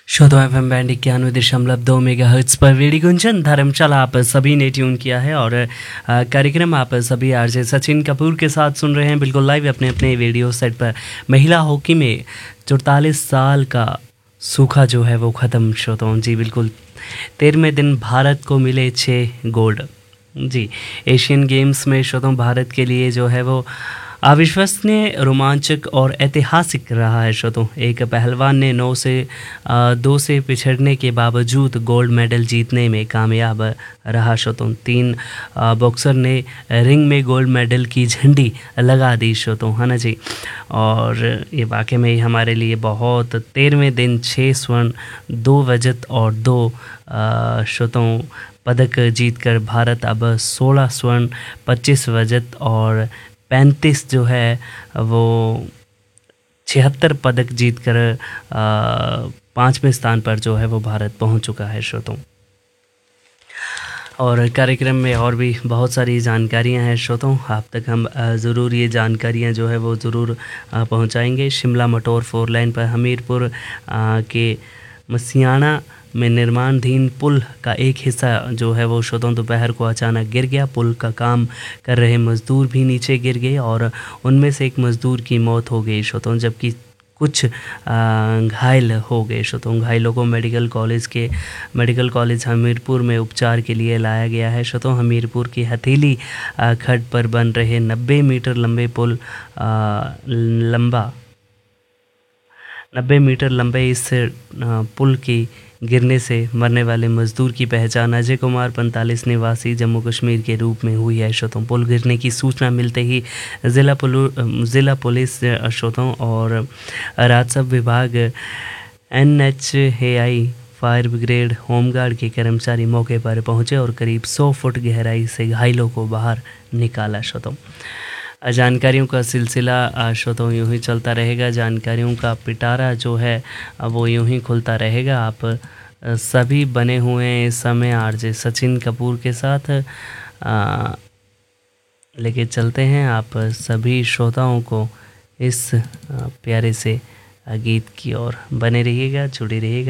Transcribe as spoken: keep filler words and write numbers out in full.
श्रोता F M band इक्यानवे दशमलव दो मेगा हर्ट्स पर रेडियो गुंजन धर्मशाला आप सभी ने ट्यून किया है और आ, कार्यक्रम आप सभी आरजे सचिन कपूर के साथ सुन रहे हैं बिल्कुल लाइव अपने अपने रेडियो सेट पर। महिला हॉकी में चौतालीस साल का सूखा जो है वो ख़त्म। श्रोताओं जी बिल्कुल तेरहवें दिन भारत को मिले छः गोल्ड। जी एशियन गेम्स में श्रोताओं भारत के लिए जो है वो अविश्वसनीय, रोमांचक और ऐतिहासिक रहा है। श्रोतों एक पहलवान ने नौ से दो से पिछड़ने के बावजूद गोल्ड मेडल जीतने में कामयाब रहा। श्रोतों तीन बॉक्सर ने रिंग में गोल्ड मेडल की झंडी लगा दी। श्रोतों है ना जी। और ये वाकई में हमारे लिए बहुत तेरहवें दिन छः स्वर्ण, दो रजत और दो श्रोतों पदक जीतकर भारत अब सोलह स्वर्ण, पच्चीस रजत और पैंतीस जो है वो छिहत्तर पदक जीतकर पाँचवें स्थान पर जो है वो भारत पहुंच चुका है। श्रोतों और कार्यक्रम में और भी बहुत सारी जानकारियां हैं। श्रोतों आप तक हम ज़रूर ये जानकारियां जो है वो ज़रूर पहुंचाएंगे। शिमला मटोर फोर लाइन पर हमीरपुर के मसियाना में निर्माणाधीन पुल का एक हिस्सा जो है वो श्रोतों दोपहर को अचानक गिर गया। पुल का काम कर रहे मज़दूर भी नीचे गिर गए और उनमें से एक मज़दूर की मौत हो गई। श्रोतों जबकि कुछ घायल हो गए। श्रोतों घायलों को मेडिकल कॉलेज के मेडिकल कॉलेज हमीरपुर में उपचार के लिए लाया गया है। श्रोतों हमीरपुर की हथेली खड्ड पर बन रहे नब्बे मीटर लंबे पुल लंबा नब्बे मीटर लंबे इस पुल की गिरने से मरने वाले मजदूर की पहचान अजय कुमार पैंतालीस निवासी जम्मू कश्मीर के रूप में हुई है। श्रोतों पुल गिरने की सूचना मिलते ही ज़िला पुलिस ज़िला पुलिस श्रोतों और राजस्व विभाग, N H A I, fire brigade, home guard के कर्मचारी मौके पर पहुंचे और करीब सौ फुट गहराई से घायलों को बाहर निकाला। श्रोतों जानकारियों का सिलसिला श्रोतों यूँ ही चलता रहेगा। जानकारियों का पिटारा जो है वो यूँ ही खुलता रहेगा। आप सभी बने हुए हैं इस समय आरजे सचिन कपूर के साथ लेके चलते हैं आप सभी श्रोताओं को इस प्यारे से गीत की ओर। बने रहिएगा, जुड़े रहिएगा।